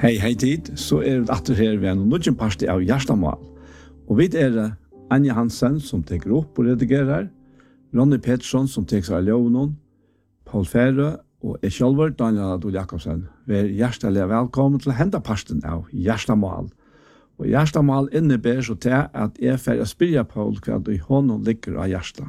Hei tid, så det atter her ved en nødgen parti av Gjerstamål. Og vi Anja Hansen som teker opp og redigerer, Ronny Pettersson som teker seg av Leonon, Paul Færø og jeg selv, Daniel Adol Jakobsen. Vi hjertelig velkommen til å hente parten av Gjerstamål. Og Gjerstamål innebærer så til at jeg får spille Paul hva du i hånden ligger av hjertet.